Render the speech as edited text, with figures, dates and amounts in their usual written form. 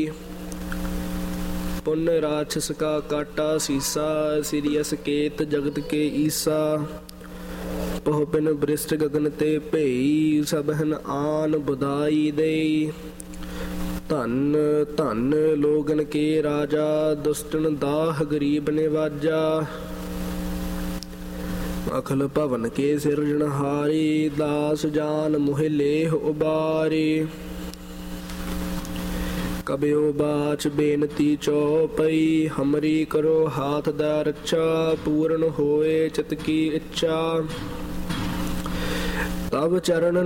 पुन राक्षस का काटा सीसा, श्री असकेत जगत के ईसा। पहुपिन वृष्ट गगन ते भई, सबहन आन बुधाई दे। धन धन लोगन के राजा, दुष्टन दाह गरीब निवाजा। अखिल भवन के सिरजनहारी, दास जान मोहि लेह उबारी। कबियो बाच बेनती चौपई, हमरी करो हाथ दा रक्षा। पूर्ण होए चित की इच्छा, तब चरण